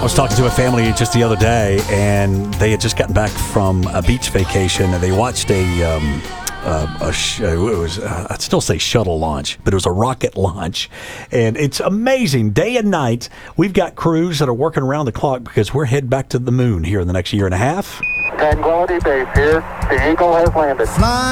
I was talking to a family just the other day, and they had just gotten back from a beach vacation, and they watched I'd still say shuttle launch, but it was a rocket launch. And it's amazing. Day and night, we've got crews that are working around the clock because we're heading back to the moon here in the next year and a half. Tranquility Base here. The Eagle has landed. Fly